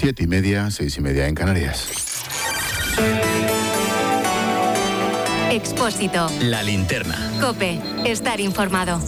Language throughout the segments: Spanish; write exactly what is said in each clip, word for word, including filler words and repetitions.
Siete y media, seis y media en Canarias. Expósito. La linterna. COPE. Estar informado.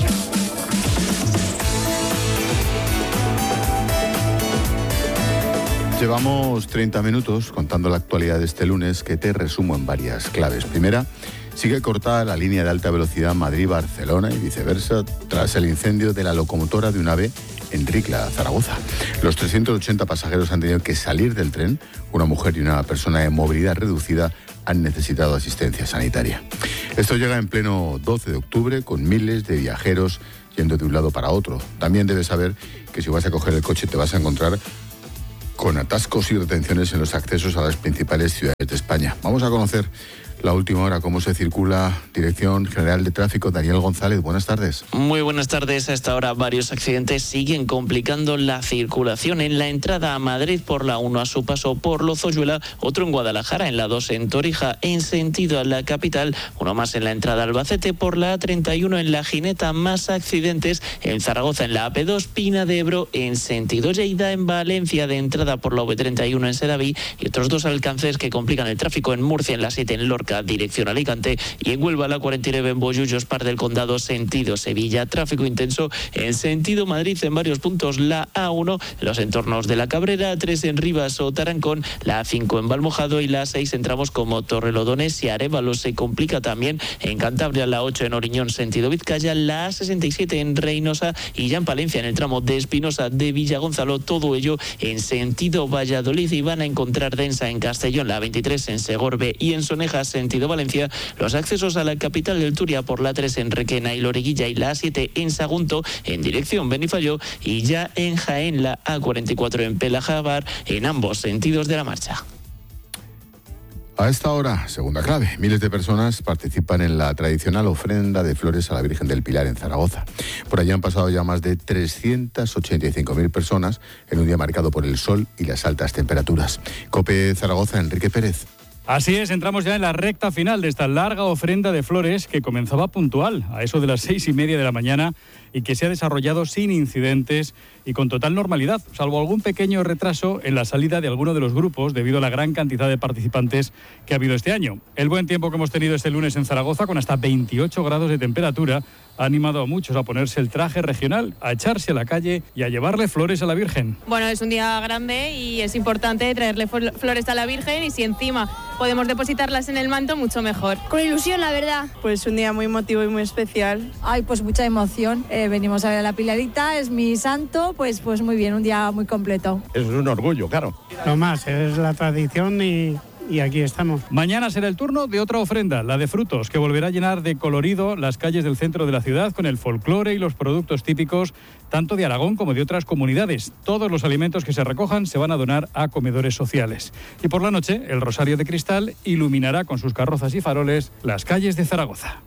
Llevamos treinta minutos contando la actualidad de este lunes, que te resumo en varias claves. Primera, sigue cortada la línea de alta velocidad Madrid-Barcelona y viceversa tras el incendio de la locomotora de un AVE en Ricla, Zaragoza. Los trescientos ochenta pasajeros han tenido que salir del tren. Una mujer y una persona de movilidad reducida han necesitado asistencia sanitaria. Esto llega en pleno doce de octubre, con miles de viajeros yendo de un lado para otro. También debes saber que si vas a coger el coche te vas a encontrar con atascos y retenciones en los accesos a las principales ciudades de España. Vamos a conocer la última hora, cómo se circula. Dirección General de Tráfico, Daniel González, buenas tardes. Muy buenas tardes. A esta hora varios accidentes siguen complicando la circulación en la entrada a Madrid por la uno a su paso por Lozoyuela, otro en Guadalajara, en la dos en Torija, en sentido a la capital, uno más en la entrada a Albacete por la A treinta y uno en La Gineta, más accidentes en Zaragoza en la A P dos, Pina de Ebro en sentido Lleida, en Valencia de entrada por la V treinta y uno en Sedaví y otros dos alcances que complican el tráfico en Murcia en la siete en Lorca, dirección Alicante, y en Huelva la cuarenta y nueve en Bollullos, Par del Condado, sentido Sevilla. Tráfico intenso en sentido Madrid en varios puntos, la A uno en los entornos de la Cabrera, A tres en Rivas o Tarancón, la A cinco en Valmojado y la A seis en tramos como Torrelodones y Arévalo. Se complica también en Cantabria, la ocho en Oriñón, sentido Vizcaya, la A sesenta y siete en Reynosa y ya en Palencia en el tramo de Espinosa de Villagonzalo, todo ello en sentido Valladolid. Y van a encontrar densa en Castellón, la veintitrés en Segorbe y en Soneja, sentido Valencia, los accesos a la capital del Turia por la tres en Requena y Loreguilla y la A siete en Sagunto en dirección Benifayó y ya en Jaén la A cuarenta y cuatro en Pelajabar en ambos sentidos de la marcha. A esta hora, segunda clave, miles de personas participan en la tradicional ofrenda de flores a la Virgen del Pilar en Zaragoza. Por allí han pasado ya más de trescientas ochenta y cinco mil personas en un día marcado por el sol y las altas temperaturas. COPE Zaragoza, Enrique Pérez. Así es, entramos ya en la recta final de esta larga ofrenda de flores que comenzaba puntual, a eso de las seis y media de la mañana, y que se ha desarrollado sin incidentes y con total normalidad, salvo algún pequeño retraso en la salida de alguno de los grupos debido a la gran cantidad de participantes que ha habido este año. El buen tiempo que hemos tenido este lunes en Zaragoza, con hasta veintiocho grados de temperatura, ha animado a muchos a ponerse el traje regional, a echarse a la calle y a llevarle flores a la Virgen. Bueno, es un día grande y es importante traerle flores a la Virgen, y si encima podemos depositarlas en el manto, mucho mejor. Con ilusión, la verdad. Pues un día muy emotivo y muy especial. Ay, pues mucha emoción. Eh, venimos a ver a la Pilarita, es mi santo, pues, pues muy bien, un día muy completo. Es un orgullo, claro. Lo más, es la tradición y... Y aquí estamos. Mañana será el turno de otra ofrenda, la de frutos, que volverá a llenar de colorido las calles del centro de la ciudad con el folclore y los productos típicos tanto de Aragón como de otras comunidades. Todos los alimentos que se recojan se van a donar a comedores sociales. Y por la noche, el Rosario de Cristal iluminará con sus carrozas y faroles las calles de Zaragoza.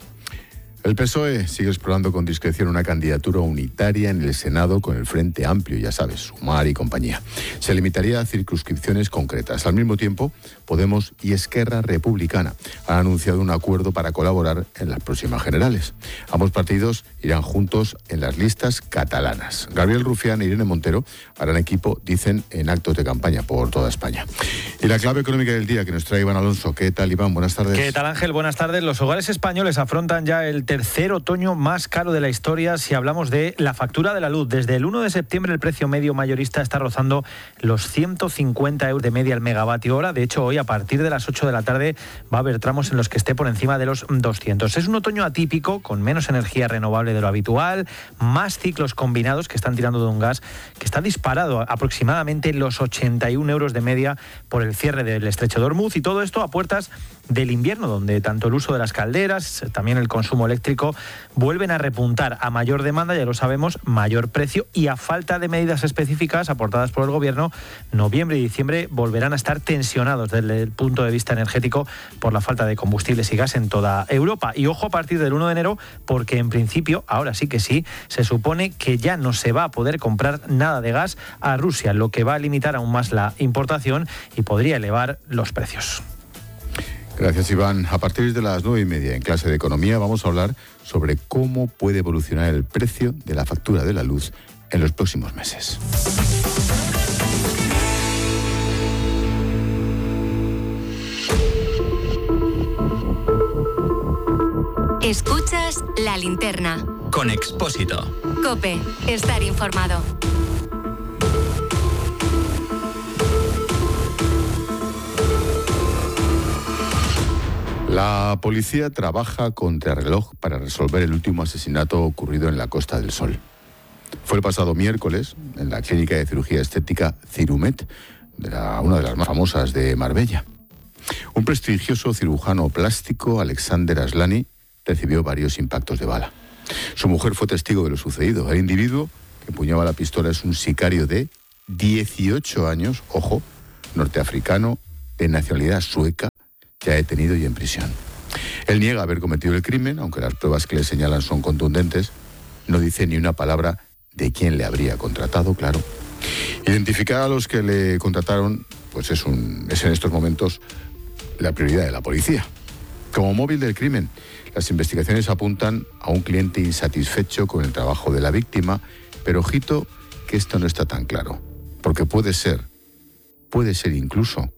El P S O E sigue explorando con discreción una candidatura unitaria en el Senado con el Frente Amplio, ya sabes, Sumar y compañía. Se limitaría a circunscripciones concretas. Al mismo tiempo, Podemos y Esquerra Republicana han anunciado un acuerdo para colaborar en las próximas generales. Ambos partidos irán juntos en las listas catalanas. Gabriel Rufián e Irene Montero harán equipo, dicen, en actos de campaña por toda España. Y la clave económica del día que nos trae Iván Alonso. ¿Qué tal, Iván? Buenas tardes. ¿Qué tal, Ángel? Buenas tardes. Los hogares españoles afrontan ya el tercer otoño más caro de la historia si hablamos de la factura de la luz. Desde el uno de septiembre el precio medio mayorista está rozando los ciento cincuenta euros de media al megavatio hora. De hecho, hoy a partir de las ocho de la tarde va a haber tramos en los que esté por encima de los doscientos. Es un otoño atípico, con menos energía renovable de lo habitual, más ciclos combinados que están tirando de un gas que está disparado aproximadamente los ochenta y un euros de media por el cierre del estrecho de Hormuz, y todo esto a puertas del invierno, donde tanto el uso de las calderas, también el consumo eléctrico, vuelven a repuntar. A mayor demanda, ya lo sabemos, mayor precio, y a falta de medidas específicas aportadas por el gobierno, noviembre y diciembre volverán a estar tensionados desde el punto de vista energético por la falta de combustibles y gas en toda Europa. Y ojo a partir del uno de enero, porque en principio, ahora sí que sí, se supone que ya no se va a poder comprar nada de gas a Rusia, lo que va a limitar aún más la importación y podría elevar los precios. Gracias, Iván. A partir de las nueve y media en clase de economía vamos a hablar sobre cómo puede evolucionar el precio de la factura de la luz en los próximos meses. Escuchas La Linterna. Con Expósito. COPE. Estar informado. La policía trabaja contrarreloj para resolver el último asesinato ocurrido en la Costa del Sol. Fue el pasado miércoles en la clínica de cirugía estética Cirumet, de la, una de las más famosas de Marbella. Un prestigioso cirujano plástico, Alexander Aslani, recibió varios impactos de bala. Su mujer fue testigo de lo sucedido. El individuo que empuñaba la pistola es un sicario de dieciocho años, ojo, norteafricano, de nacionalidad sueca, ya detenido y en prisión. Él niega haber cometido el crimen, aunque las pruebas que le señalan son contundentes. No dice ni una palabra de quién le habría contratado, claro. Identificar a los que le contrataron, pues es, un, es en estos momentos la prioridad de la policía. Como móvil del crimen, las investigaciones apuntan a un cliente insatisfecho con el trabajo de la víctima, pero ojito que esto no está tan claro, porque puede ser, puede ser incluso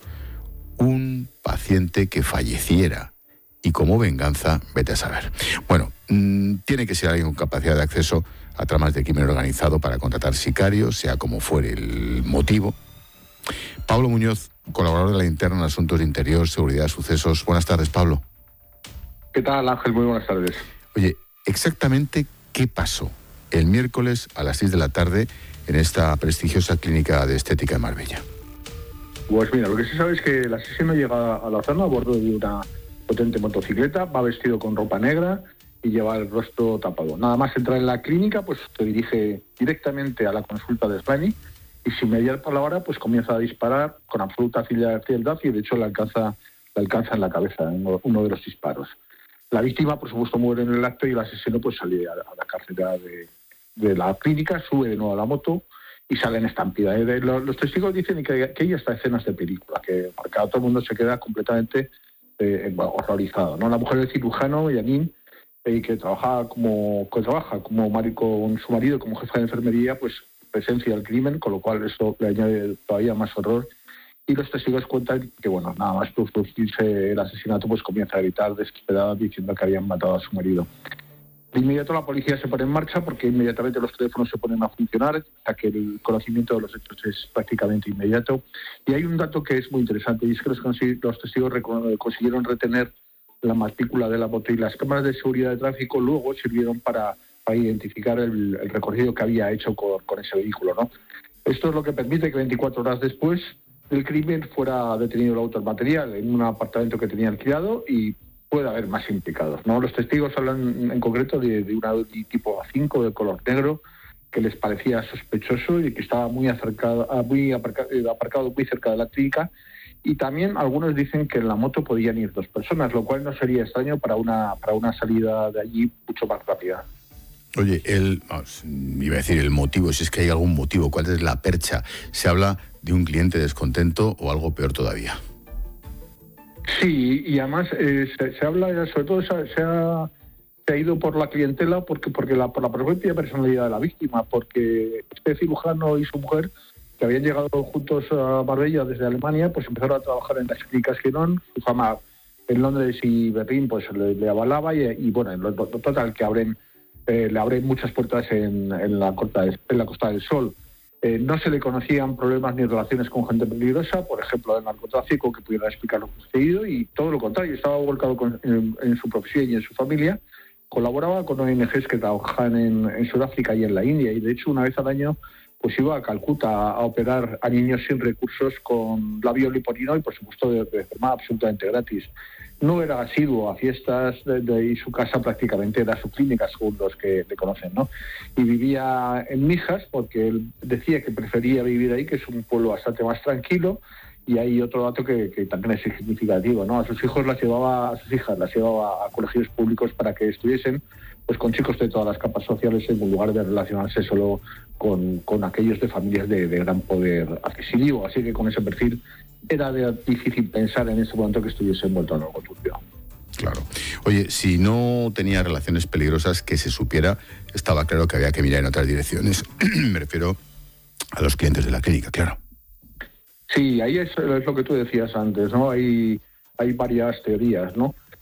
un paciente que falleciera y como venganza, vete a saber. Bueno, mmm, tiene que ser alguien con capacidad de acceso a tramas de crimen organizado para contratar sicarios, sea como fuere el motivo. Pablo Muñoz, colaborador de La Linterna en Asuntos de Interior, Seguridad, Sucesos. Buenas tardes, Pablo. ¿Qué tal, Ángel? Muy buenas tardes. Oye, exactamente qué pasó el miércoles a las seis de la tarde en esta prestigiosa clínica de estética de Marbella. Pues mira, lo que se sabe es que el asesino llega a la zona a bordo de una potente motocicleta, va vestido con ropa negra y lleva el rostro tapado. Nada más entrar en la clínica, pues se dirige directamente a la consulta de Aslani y sin mediar palabra, pues comienza a disparar con absoluta frialdad y de hecho le alcanza, le alcanza en la cabeza uno, uno de los disparos. La víctima, por supuesto, muere en el acto y el asesino pues sale a, a la carretera de, de la clínica, sube de nuevo a la moto y sale en estampida. Eh, los, los testigos dicen que, que hay hasta escenas de película, que para todo el mundo se queda completamente eh, bueno, horrorizado, ¿no? La mujer del cirujano, Janine, eh, que trabaja como que trabaja como marido con su marido como jefa de enfermería, pues presencia el crimen, con lo cual esto le añade todavía más horror. Y los testigos cuentan que, bueno, nada más producirse el asesinato, pues comienza a gritar desesperada diciendo que habían matado a su marido. De inmediato la policía se pone en marcha porque inmediatamente los teléfonos se ponen a funcionar, ya que el conocimiento de los hechos es prácticamente inmediato. Y hay un dato que es muy interesante, y es que los, los testigos consiguieron retener la matrícula de la moto y las cámaras de seguridad de tráfico luego sirvieron para, para identificar el, el recorrido que había hecho con, con ese vehículo, ¿no? Esto es lo que permite que veinticuatro horas después del crimen fuera detenido el autor material en un apartamento que tenía alquilado y puede haber más implicados, ¿no? Los testigos hablan en concreto de, de un Audi tipo A cinco de color negro que les parecía sospechoso y que estaba muy, acercado, muy aparcado, aparcado muy cerca de la clínica. Y también algunos dicen que en la moto podían ir dos personas, lo cual no sería extraño para una, para una salida de allí mucho más rápida. Oye, el, iba a decir el motivo, si es que hay algún motivo, ¿cuál es la percha? ¿Se habla de un cliente descontento o algo peor todavía? Sí, y además eh, se, se habla, sobre todo se, se, ha, se ha ido por la clientela porque, porque la, por la propia personalidad de la víctima, porque este cirujano y su mujer, que habían llegado juntos a Marbella desde Alemania, pues empezaron a trabajar en las clínicas Genon. Su fama en Londres y Berlín pues le, le avalaba y, y bueno, en lo, lo total que abren, eh, le abren muchas puertas en, en, la Costa, en la Costa del Sol. Eh, no se le conocían problemas ni relaciones con gente peligrosa, por ejemplo, del narcotráfico, que pudiera explicar lo sucedido, y todo lo contrario, estaba volcado con, en, en su profesión y en su familia. Colaboraba con O N Ges que trabajan en, en Sudáfrica y en la India, y de hecho una vez al año pues iba a Calcuta a, a operar a niños sin recursos con labio leporino y por supuesto de, de forma absolutamente gratis. No era asiduo a fiestas de, de, y su casa prácticamente era su clínica, según los que le conocen, ¿no? Y vivía en Mijas porque él decía que prefería vivir ahí, que es un pueblo bastante más tranquilo. Y hay otro dato que, que también es significativo, ¿no? A sus hijos las llevaba, a sus hijas las llevaba a colegios públicos para que estuviesen pues con chicos de todas las capas sociales en lugar de relacionarse solo con, con aquellos de familias de, de gran poder adquisitivo. Así que con ese perfil era de difícil pensar en ese momento que estuviese envuelto en algo turbio. Claro. Oye, si no tenía relaciones peligrosas que se supiera, estaba claro que había que mirar en otras direcciones. Me refiero a los clientes de la clínica, claro. Sí, ahí es, es lo que tú decías antes, ¿no? Hay, hay varias teorías, ¿no?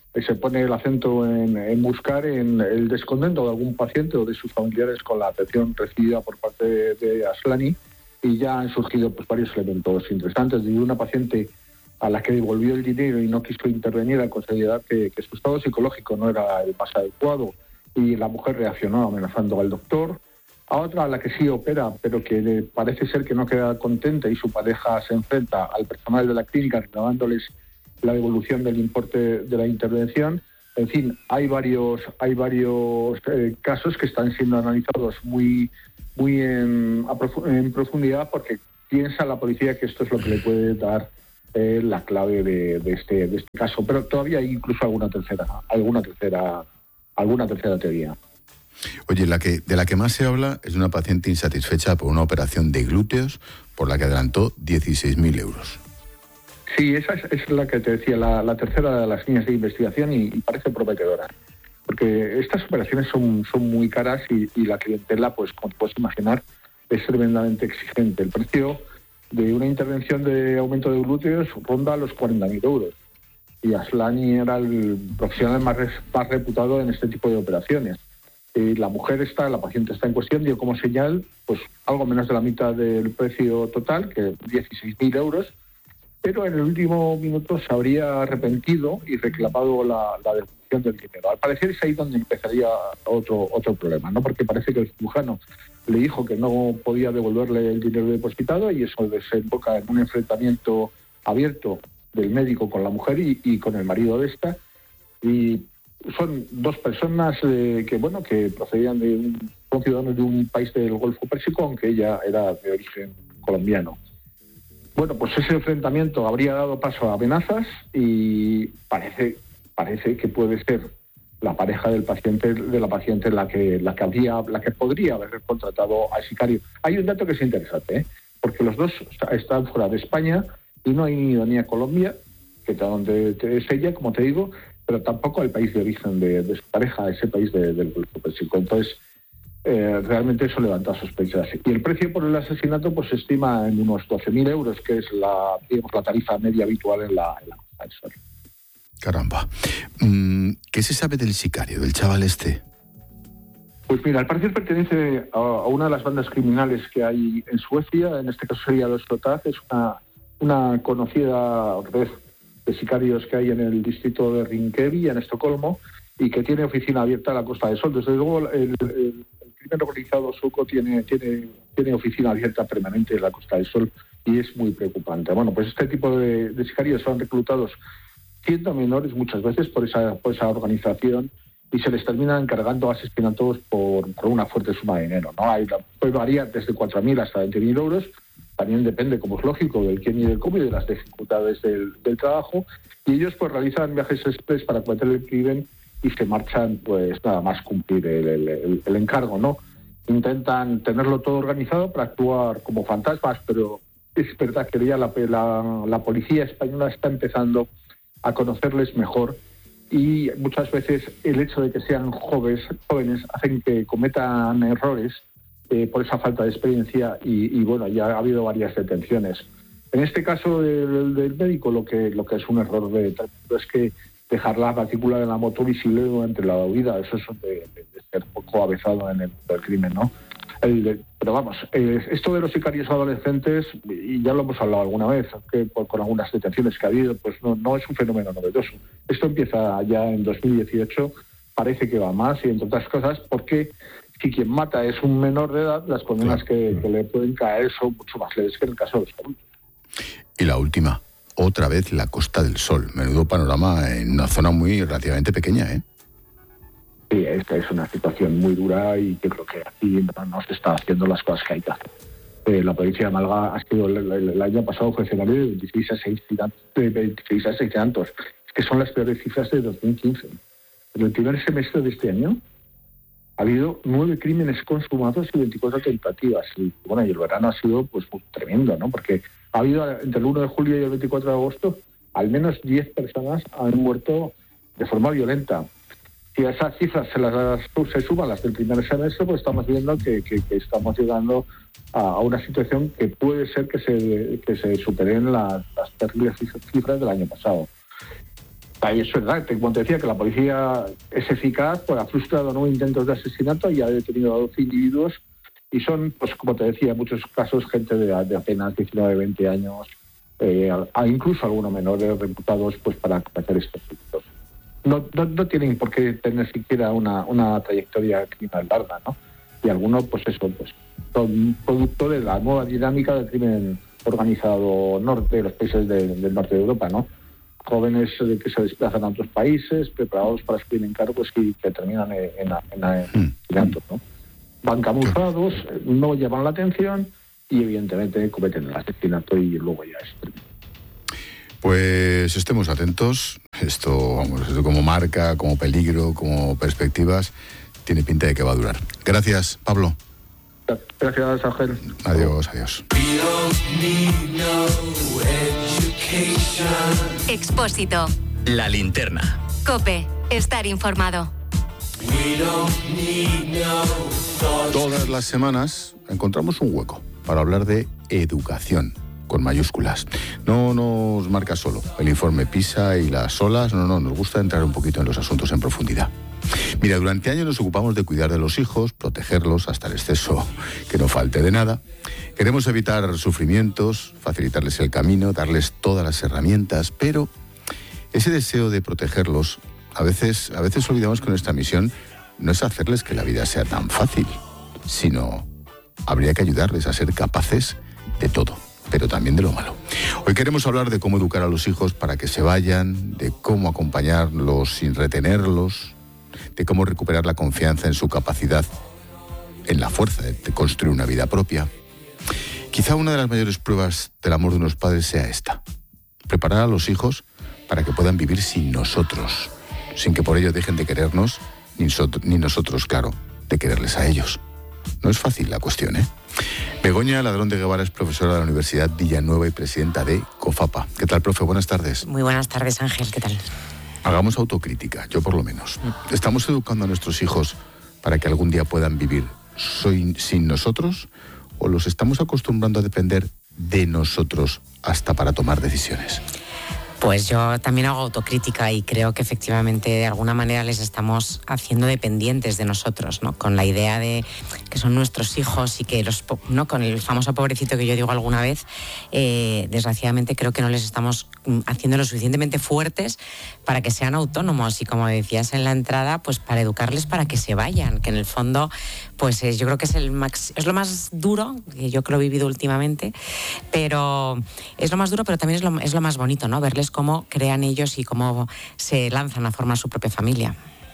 se pone el acento en, en buscar en el descontento de algún paciente o de sus familiares con la atención recibida por parte de, de Aslani, y ya han surgido pues varios elementos interesantes. De una paciente a la que devolvió el dinero y no quiso intervenir al considerar que, que su estado psicológico no era el más adecuado, y la mujer reaccionó amenazando al doctor. A otra a la que sí opera, pero que parece ser que no queda contenta, y su pareja se enfrenta al personal de la clínica reclamándoles la devolución del importe de la intervención. En fin, hay varios hay varios eh, casos que están siendo analizados muy muy en, en profundidad, porque piensa la policía que esto es lo que le puede dar eh, la clave de, de este de este caso. Pero todavía hay incluso alguna tercera alguna tercera alguna tercera teoría. Oye, la que de la que más se habla es de una paciente insatisfecha por una operación de glúteos por la que adelantó dieciséis mil euros. Sí, esa es, es la que te decía, la, la tercera de las líneas de investigación, y, y parece prometedora. Porque estas operaciones son, son muy caras, y, y la clientela, pues como puedes imaginar, es tremendamente exigente. El precio de una intervención de aumento de glúteos ronda los cuarenta mil euros. Y Aslani era el profesional más, más reputado en este tipo de operaciones. Y la mujer está, la paciente está en cuestión, dio como señal pues algo menos de la mitad del precio total, que dieciséis mil euros, pero en el último minuto se habría arrepentido y reclamado la, la devolución del dinero. Al parecer es ahí donde empezaría otro otro problema, ¿no? Porque parece que el cirujano le dijo que no podía devolverle el dinero depositado, y eso desemboca en un enfrentamiento abierto del médico con la mujer y, y con el marido de esta. Y son dos personas eh, que, bueno, que procedían de un, son ciudadanos de un país del Golfo Pérsico, aunque ella era de origen colombiano. Bueno, pues ese enfrentamiento habría dado paso a amenazas, y parece parece que puede ser la pareja del paciente de la paciente la que la que habría la que podría haber contratado al sicario. Hay un dato que es interesante, ¿eh? Porque los dos están fuera de España y no han ido ni a Colombia, que es donde es ella, como te digo, pero tampoco al país de origen de, de su pareja, ese país de, del Golfo Pérsico. Entonces, Eh, realmente eso levanta sospechas. Y el precio por el asesinato pues se estima en unos doce mil euros, que es la, digamos, la tarifa media habitual en la, en la Costa del Sol. Caramba. ¿Qué se sabe del sicario, del chaval este? Pues mira, al parecer pertenece a, a una de las bandas criminales que hay en Suecia, en este caso sería los Slotaz, es una, una conocida red de sicarios que hay en el distrito de Rinkeby, en Estocolmo, y que tiene oficina abierta en la Costa del Sol. Desde luego, el, el, el crimen organizado sueco tiene, tiene, tiene oficina abierta permanente en la Costa del Sol, y es muy preocupante. Bueno, pues este tipo de, de sicarios son reclutados siendo menores muchas veces por esa, por esa organización, y se les termina encargando asesinatos por, por una fuerte suma de dinero, ¿no? Hay, puede variar desde cuatro mil hasta veinte mil euros. También depende, como es lógico, del quién y del cómo y de las dificultades del, del trabajo. Y ellos pues realizan viajes express para cometer el crimen y se marchan, pues nada más cumplir el, el, el, el encargo, ¿no? Intentan tenerlo todo organizado para actuar como fantasmas, pero es verdad que ya la, la, la policía española está empezando a conocerles mejor, y muchas veces el hecho de que sean jóvenes, jóvenes hacen que cometan errores eh, por esa falta de experiencia, y, y bueno, ya ha habido varias detenciones. En este caso del, del médico, lo que lo que es un error de es que dejar la partícula de la moto visible durante la huida, eso es de, de, de ser poco avezado en el, el crimen, ¿no? El de, pero vamos, eh, esto de los sicarios adolescentes, y ya lo hemos hablado alguna vez, que por, con algunas detenciones que ha habido, pues no, no es un fenómeno novedoso. Esto empieza ya en dos mil dieciocho, parece que va más, y entre otras cosas porque si quien mata es un menor de edad, las condenas que, que le pueden caer son mucho más leves que en el caso de los adultos. Y la última, otra vez la Costa del Sol. Menudo panorama en una zona muy relativamente pequeña, ¿eh? Sí, esta es una situación muy dura, y yo creo que aquí no se está haciendo las cosas que hay que hacer. Eh, la provincia de Málaga ha sido, el, el, el año pasado fue escenario de veintiséis asesinatos. Es que son las peores cifras de dos mil quince. En el primer semestre de este año ha habido nueve crímenes consumados y veinticuatro tentativas. Y bueno, y el verano ha sido pues muy tremendo, ¿no? Porque ha habido entre el uno de julio y el veinticuatro de agosto al menos diez personas han muerto de forma violenta. Si a esas cifras se las se suman las del primer semestre, pues estamos viendo que, que, que estamos llegando a, a una situación que puede ser que se que se superen la, las terribles cifras del año pasado. Ahí es verdad, como te decía, que la policía es eficaz, pues ha frustrado nueve intentos de asesinato y ha detenido a doce individuos, y son, pues como te decía, en muchos casos gente de, de apenas diecinueve, veinte años, eh, a, incluso algunos menores reputados pues para cometer estos delitos. No, no, no tienen por qué tener siquiera una, una trayectoria criminal larga, ¿no? Y algunos, pues eso, pues son producto de la nueva dinámica del crimen organizado norte de los países de, del norte de Europa, ¿no? Jóvenes que se desplazan a otros países preparados para escribir encargos y que terminan en, en, en asesinatos, ¿no? Van camuflados, no llaman la atención y evidentemente cometen el asesinato y luego ya es. Pues estemos atentos. Esto, vamos, esto como marca, como peligro, como perspectivas, tiene pinta de que va a durar. Gracias, Pablo. Gracias, Ángel. Adiós, adiós. Expósito. La linterna. COPE. Estar informado. Todas las semanas encontramos un hueco para hablar de educación, con mayúsculas. No nos marca solo el informe PISA y las olas, no, no, nos gusta entrar un poquito en los asuntos en profundidad. Mira, durante años nos ocupamos de cuidar de los hijos, protegerlos hasta el exceso, que no falte de nada. Queremos evitar sufrimientos, facilitarles el camino, darles todas las herramientas, pero ese deseo de protegerlos, a veces, a veces olvidamos que nuestra misión no es hacerles que la vida sea tan fácil, sino habría que ayudarles a ser capaces de todo, pero también de lo malo. Hoy queremos hablar de cómo educar a los hijos para que se vayan, de cómo acompañarlos sin retenerlos, de cómo recuperar la confianza en su capacidad, en la fuerza de construir una vida propia. Quizá una de las mayores pruebas del amor de unos padres sea esta: preparar a los hijos para que puedan vivir sin nosotros, sin que por ello dejen de querernos, ni, so- ni nosotros, claro, de quererles a ellos. No es fácil la cuestión, ¿eh? Begoña Ladrón de Guevara es profesora de la Universidad Villanueva y presidenta de COFAPA. ¿Qué tal, profe? Buenas tardes. Muy buenas tardes, Ángel. ¿Qué tal? Hagamos autocrítica, yo por lo menos. ¿Estamos educando a nuestros hijos para que algún día puedan vivir soy, sin nosotros? ¿O los estamos acostumbrando a depender de nosotros hasta para tomar decisiones? Pues yo también hago autocrítica y creo que efectivamente de alguna manera les estamos haciendo dependientes de nosotros, ¿no? Con la idea de que son nuestros hijos y que los, ¿no? Con el famoso pobrecito que yo digo alguna vez, eh, desgraciadamente creo que no les estamos haciendo lo suficientemente fuertes para que sean autónomos y, como decías en la entrada, pues para educarles para que se vayan, que en el fondo pues eh, yo creo que es el max, es lo más duro, que yo que lo he vivido últimamente, pero es lo más duro, pero también es lo, es lo más bonito, ¿no? Verles cómo crean ellos y cómo se lanzan a formar su propia familia.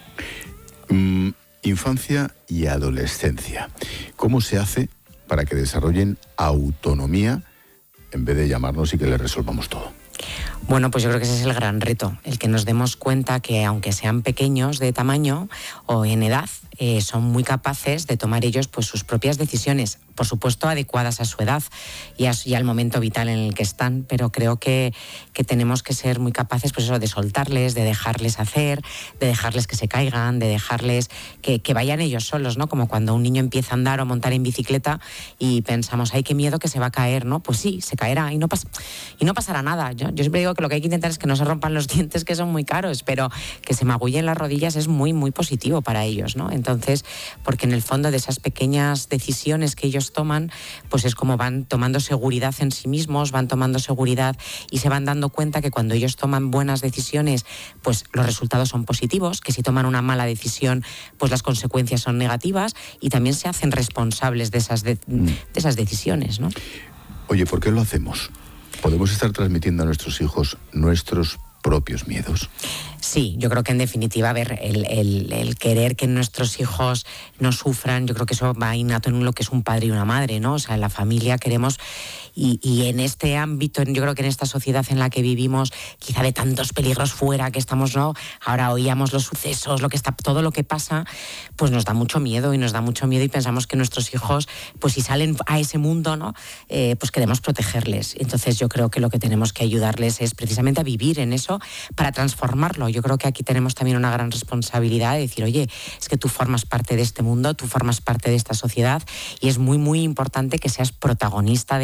Mm, infancia y adolescencia. ¿Cómo se hace para que desarrollen autonomía en vez de llamarnos y que les resolvamos todo? Bueno, pues yo creo que ese es el gran reto, el que nos demos cuenta que aunque sean pequeños de tamaño o en edad, eh, son muy capaces de tomar ellos pues sus propias decisiones, por supuesto adecuadas a su edad y, a, y al momento vital en el que están, pero creo que, que tenemos que ser muy capaces pues eso, de soltarles, de dejarles hacer, de dejarles que se caigan, de dejarles que, que vayan ellos solos, ¿no? Como cuando un niño empieza a andar o montar en bicicleta y pensamos, ay, qué miedo que se va a caer, ¿no? Pues sí, se caerá y no, pas- y no pasará nada. Yo, yo siempre digo que lo que hay que intentar es que no se rompan los dientes, que son muy caros, pero que se magullen las rodillas es muy, muy positivo para ellos, ¿no? Entonces, porque en el fondo de esas pequeñas decisiones que ellos toman, pues es como van tomando seguridad en sí mismos, van tomando seguridad y se van dando cuenta que cuando ellos toman buenas decisiones, pues los resultados son positivos, que si toman una mala decisión, pues las consecuencias son negativas y también se hacen responsables de esas, de, de esas decisiones, ¿no? Oye, ¿por qué lo hacemos? ¿Podemos estar transmitiendo a nuestros hijos nuestros propios miedos? Sí, yo creo que en definitiva, a ver, el, el, el querer que nuestros hijos no sufran, yo creo que eso va innato en lo que es un padre y una madre, ¿no? O sea, en la familia queremos, y, y en este ámbito, yo creo que en esta sociedad en la que vivimos, quizá de tantos peligros fuera que estamos, ¿no? Ahora oíamos los sucesos, lo que está, todo lo que pasa, pues nos da mucho miedo y nos da mucho miedo y pensamos que nuestros hijos, pues si salen a ese mundo, ¿no? Eh, pues queremos protegerles. Entonces yo creo que lo que tenemos que ayudarles es precisamente a vivir en eso para transformarlo. Yo creo que aquí tenemos también una gran responsabilidad de decir, oye, es que tú formas parte de este mundo, tú formas parte de esta sociedad y es muy, muy importante que seas protagonista de ella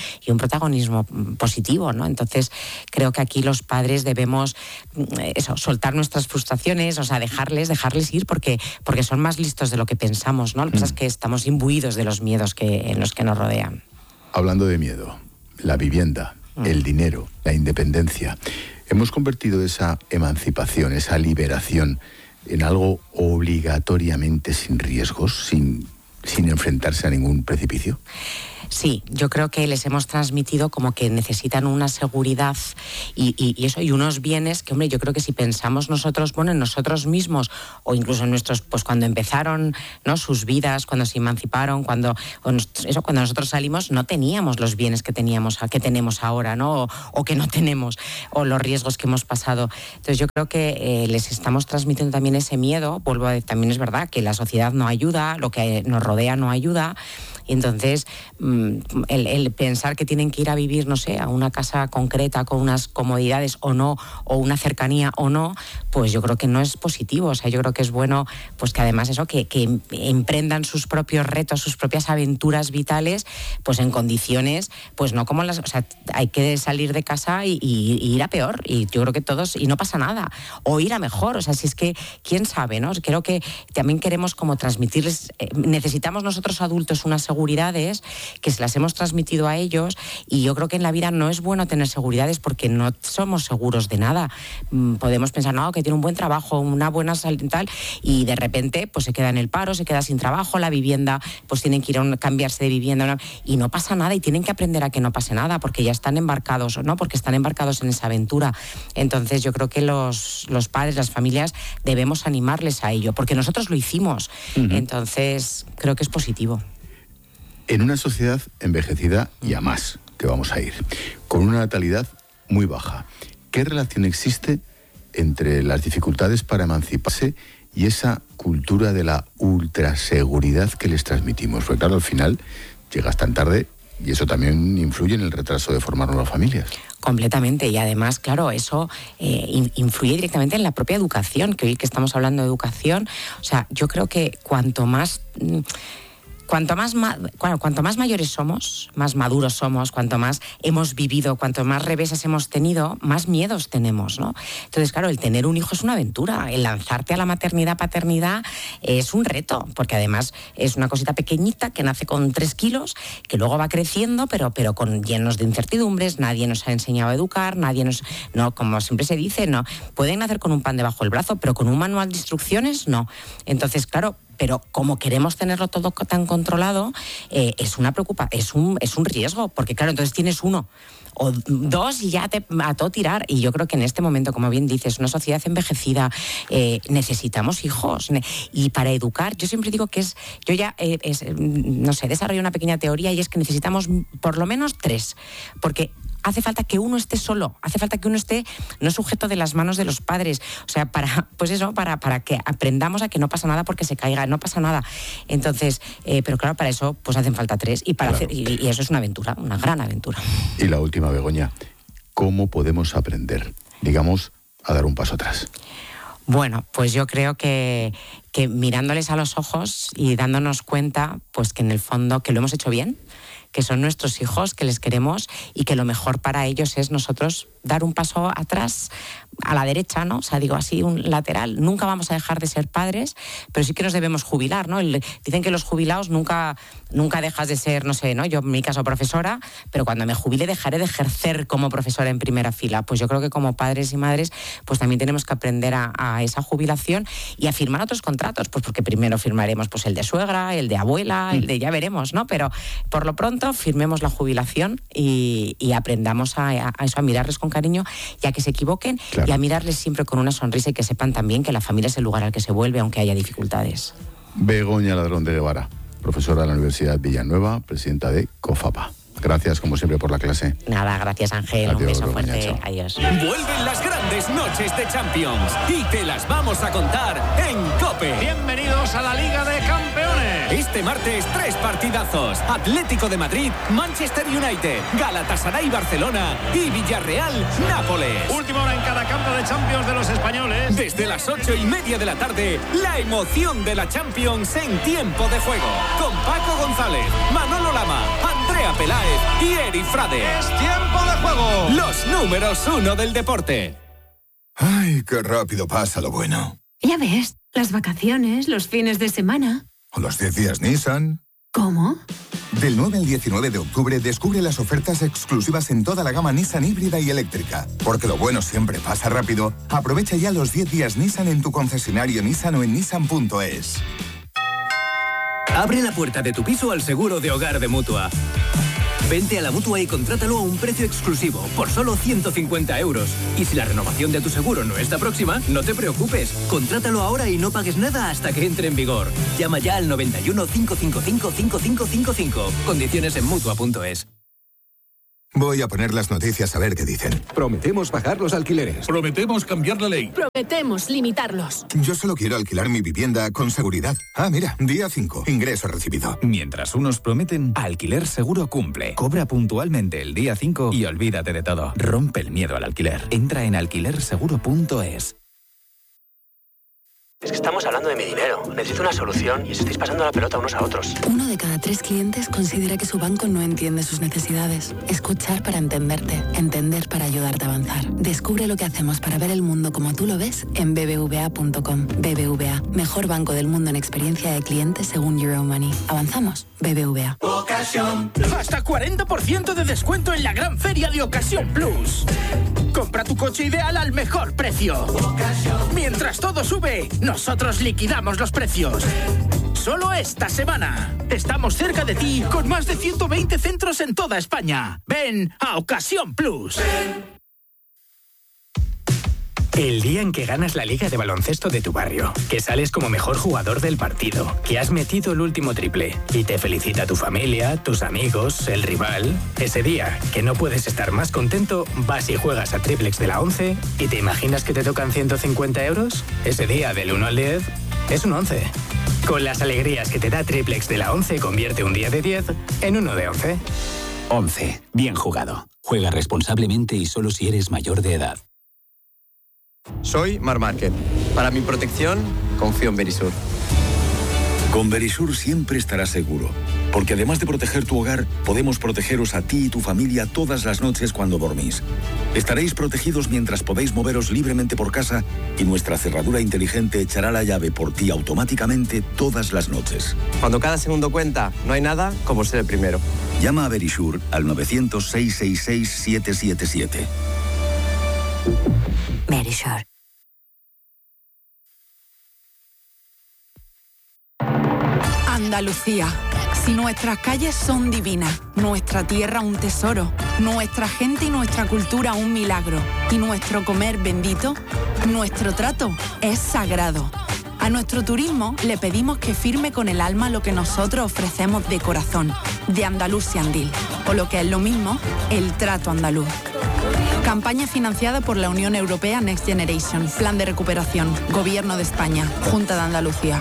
y un protagonismo positivo, ¿no? Entonces, creo que aquí los padres debemos eso, soltar nuestras frustraciones, o sea, dejarles, dejarles ir porque, porque son más listos de lo que pensamos, ¿no? Lo que pasa es que estamos imbuidos de los miedos que, en los que nos rodean. Hablando de miedo, la vivienda, mm. el dinero, la independencia. Hemos convertido esa emancipación, esa liberación en algo obligatoriamente sin riesgos, sin, sin enfrentarse a ningún precipicio. Sí, yo creo que les hemos transmitido como que necesitan una seguridad y, y, y eso, y unos bienes que, hombre, yo creo que si pensamos nosotros, bueno, en nosotros mismos o incluso en nuestros, pues cuando empezaron, ¿no?, sus vidas, cuando se emanciparon, cuando eso, cuando nosotros salimos, no teníamos los bienes que teníamos, que tenemos ahora, ¿no? O, o que no tenemos, o los riesgos que hemos pasado. Entonces yo creo que eh, les estamos transmitiendo también ese miedo. Vuelvo a decir, también es verdad que la sociedad no ayuda, lo que nos rodea no ayuda. Y entonces el, el pensar que tienen que ir a vivir, no sé, a una casa concreta con unas comodidades o no, o una cercanía o no, pues yo creo que no es positivo. O sea, yo creo que es bueno, pues que además eso, que, que emprendan sus propios retos, sus propias aventuras vitales, pues en condiciones, pues no como las, o sea, hay que salir de casa y, y, y ir a peor. Y yo creo que todos, y no pasa nada, o ir a mejor. O sea, si es que, quién sabe, ¿no? Creo que también queremos como transmitirles, eh, necesitamos nosotros adultos unas seguridades que se las hemos transmitido a ellos, y yo creo que en la vida no es bueno tener seguridades porque no somos seguros de nada. Podemos pensar, no, que tiene un buen trabajo, una buena salud y tal, y de repente pues se queda en el paro, se queda sin trabajo, la vivienda, pues tienen que ir a un, cambiarse de vivienda, ¿no? Y no pasa nada, y tienen que aprender a que no pase nada porque ya están embarcados, ¿no? Porque están embarcados en esa aventura. Entonces yo creo que los, los padres, las familias, debemos animarles a ello, porque nosotros lo hicimos. Uh-huh. Entonces creo que es positivo. En una sociedad envejecida y a más, que vamos a ir, con una natalidad muy baja, ¿qué relación existe entre las dificultades para emanciparse y esa cultura de la ultraseguridad que les transmitimos? Porque claro, al final llegas tan tarde y eso también influye en el retraso de formar nuevas familias. Completamente, y además, claro, eso eh, influye directamente en la propia educación, que hoy que estamos hablando de educación, o sea, yo creo que cuanto más... Cuanto más, ma- cuanto más mayores somos, más maduros somos, cuanto más hemos vivido, cuanto más reveses hemos tenido, más miedos tenemos, ¿no? Entonces, claro, el tener un hijo es una aventura, el lanzarte a la maternidad, paternidad es un reto, porque además es una cosita pequeñita que nace con tres kilos, que luego va creciendo, pero, pero con llenos de incertidumbres, nadie nos ha enseñado a educar, nadie nos... No, como siempre se dice, no, pueden nacer con un pan debajo del brazo, pero con un manual de instrucciones, no. Entonces, claro, pero como queremos tenerlo todo tan controlado, eh, es una preocupa, es un, es un riesgo, porque claro, entonces tienes uno o dos y ya te a todo tirar. Y yo creo que en este momento, como bien dices, una sociedad envejecida, eh, necesitamos hijos. Y para educar, yo siempre digo que es, yo ya, eh, es, no sé, desarrollo una pequeña teoría, y es que necesitamos por lo menos tres, porque hace falta que uno esté solo, hace falta que uno esté no sujeto de las manos de los padres, o sea, para, pues eso, para, para que aprendamos a que no pasa nada porque se caiga, no pasa nada. Entonces, eh, pero claro, para eso pues hacen falta tres, y para claro. hacer, y, y eso es una aventura, una gran aventura. Y la última, Begoña, ¿cómo podemos aprender, digamos, a dar un paso atrás? Bueno, pues yo creo que, que mirándoles a los ojos y dándonos cuenta, pues que en el fondo que lo hemos hecho bien, que son nuestros hijos, que les queremos, y que lo mejor para ellos es nosotros dar un paso atrás, a la derecha, ¿no? O sea, digo así, un lateral. Nunca vamos a dejar de ser padres, pero sí que nos debemos jubilar, ¿no? El, dicen que los jubilados nunca, nunca dejas de ser, no sé, ¿no? Yo en mi caso profesora, pero cuando me jubile dejaré de ejercer como profesora en primera fila. Pues yo creo que como padres y madres, pues también tenemos que aprender a, a esa jubilación y a firmar otros contratos, pues porque primero firmaremos pues el de suegra, el de abuela, el de ya veremos, ¿no? Pero por lo pronto firmemos la jubilación y, y aprendamos a, a eso, a mirarles con cariño y a que se equivoquen, claro. Y a mirarles siempre con una sonrisa, y que sepan también que la familia es el lugar al que se vuelve, aunque haya dificultades. Begoña Ladrón de Guevara, profesora de la Universidad Villanueva, presidenta de COFAPA. Gracias, como siempre, por la clase. Nada, gracias, Ángel. Adiós, un beso fuerte. Begoña, adiós. Vuelven las grandes noches de Champions y te las vamos a contar en COPE. Bienvenidos a la Liga de Campeones. Este martes, tres partidazos. Atlético de Madrid, Manchester United, Galatasaray, Barcelona y Villarreal, Nápoles. Última hora en cada campo de Champions de los españoles. Desde las ocho y media de la tarde, la emoción de la Champions en tiempo de juego. Con Paco González, Manolo Lama, Andrés Bea Peláez y Eri Frade. ¡Es tiempo de juego! Los números uno del deporte. Ay, qué rápido pasa lo bueno. Ya ves, las vacaciones, los fines de semana. O los diez días Nissan. ¿Cómo? Del nueve al diecinueve de octubre descubre las ofertas exclusivas en toda la gama Nissan híbrida y eléctrica. Porque lo bueno siempre pasa rápido. Aprovecha ya los diez días Nissan en tu concesionario Nissan o en nissan punto es. Abre la puerta de tu piso al seguro de hogar de Mutua. Vente a la Mutua y contrátalo a un precio exclusivo, por solo ciento cincuenta euros. Y si la renovación de tu seguro no está próxima, no te preocupes. Contrátalo ahora y no pagues nada hasta que entre en vigor. Llama ya al noventa y uno, cinco cinco cinco, cinco cinco cinco cinco. Condiciones en Mutua punto es. Voy a poner las noticias a ver qué dicen. Prometemos bajar los alquileres. Prometemos cambiar la ley. Prometemos limitarlos. Yo solo quiero alquilar mi vivienda con seguridad. Ah, mira, día cinco, ingreso recibido. Mientras unos prometen, Alquiler Seguro cumple. Cobra puntualmente el día cinco y olvídate de todo. Rompe el miedo al alquiler. Entra en alquiler seguro punto es. Es que estamos hablando de mi dinero. Necesito una solución y os estáis pasando la pelota unos a otros. Uno de cada tres clientes considera que su banco no entiende sus necesidades. Escuchar para entenderte. Entender para ayudarte a avanzar. Descubre lo que hacemos para ver el mundo como tú lo ves en b b v a punto com. B B V A, mejor banco del mundo en experiencia de clientes según Euromoney. ¿Avanzamos? B B V A. Ocasión. Hasta cuarenta por ciento de descuento en la gran feria de Ocasión Plus. Compra tu coche ideal al mejor precio. Mientras todo sube, nosotros liquidamos los precios. Solo esta semana. Estamos cerca de ti con más de ciento veinte centros en toda España. Ven a Ocasión Plus. El día en que ganas la liga de baloncesto de tu barrio, que sales como mejor jugador del partido, que has metido el último triple y te felicita tu familia, tus amigos, el rival. Ese día, que no puedes estar más contento, vas y juegas a Triplex de la once y te imaginas que te tocan ciento cincuenta euros. Ese día, del uno al diez, es un once. Con las alegrías que te da Triplex de la once, convierte un día de diez en uno de once. once. Bien jugado. Juega responsablemente y solo si eres mayor de edad. Soy Mar Márquez. Para mi protección, confío en Verisur. Con Verisur siempre estarás seguro, porque además de proteger tu hogar, podemos protegeros a ti y tu familia todas las noches cuando dormís. Estaréis protegidos mientras podéis moveros libremente por casa y nuestra cerradura inteligente echará la llave por ti automáticamente todas las noches. Cuando cada segundo cuenta, no hay nada como ser el primero. Llama a Verisur al nueve cero cero, seis seis seis, siete siete siete. Verisur. Andalucía. Si nuestras calles son divinas, nuestra tierra un tesoro, nuestra gente y nuestra cultura un milagro, y nuestro comer bendito, nuestro trato es sagrado. A nuestro turismo le pedimos que firme con el alma lo que nosotros ofrecemos de corazón, de Andalusian Deal, o lo que es lo mismo, el trato andaluz. Campaña financiada por la Unión Europea Next Generation, Plan de Recuperación, Gobierno de España, Junta de Andalucía.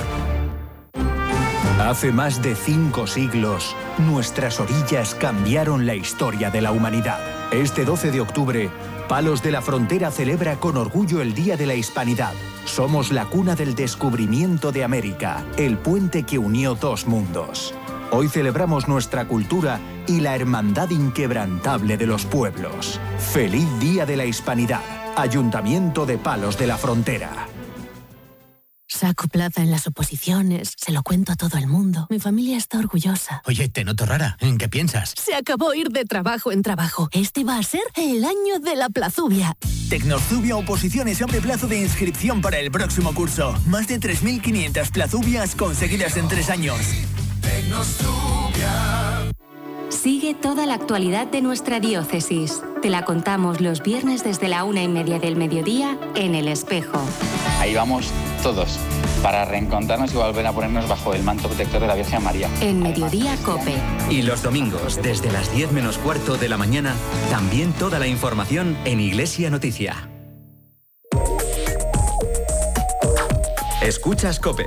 Hace más de cinco siglos, nuestras orillas cambiaron la historia de la humanidad. Este doce de octubre, Palos de la Frontera celebra con orgullo el Día de la Hispanidad. Somos la cuna del descubrimiento de América, el puente que unió dos mundos. Hoy celebramos nuestra cultura y la hermandad inquebrantable de los pueblos. ¡Feliz Día de la Hispanidad! Ayuntamiento de Palos de la Frontera. Saco plaza en las oposiciones, se lo cuento a todo el mundo. Mi familia está orgullosa. Oye, te noto rara. ¿En qué piensas? Se acabó ir de trabajo en trabajo. Este va a ser el año de la plazubia. Tecnozubia Oposiciones abre plazo de inscripción para el próximo curso. Más de tres mil quinientas plazubias conseguidas en tres años. Sigue toda la actualidad de nuestra diócesis. Te la contamos los viernes desde la una y media del mediodía en El Espejo. Ahí vamos todos, para reencontrarnos y volver a ponernos bajo el manto protector de la Virgen María. En Mediodía Cope. Y los domingos, desde las diez menos cuarto de la mañana, también toda la información en Iglesia Noticia. Escuchas Cope.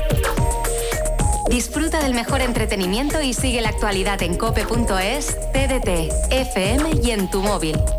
Disfruta del mejor entretenimiento y sigue la actualidad en cope punto es, T D T, F M y en tu móvil.